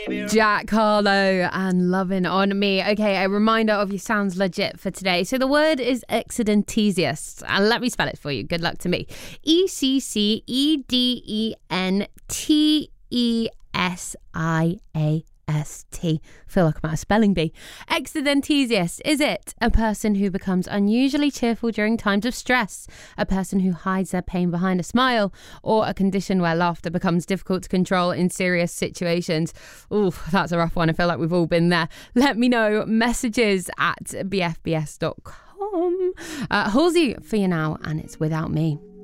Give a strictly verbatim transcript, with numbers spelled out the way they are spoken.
Jack Harlow and Loving on Me. Okay, a reminder of your sounds legit for today. So the word is excedentesius. And let me spell it for you. Good luck to me. E C C E D E N T E S I A S T. Feel like I'm at a spelling bee. Excedentesius. Is it a person who becomes unusually cheerful during times of stress? A person who hides their pain behind a smile? Or a condition where laughter becomes difficult to control in serious situations? Ooh, that's a rough one. I feel like we've all been there. Let me know. Messages at b f b s dot com. Uh, Halsey for you now, and it's Without Me.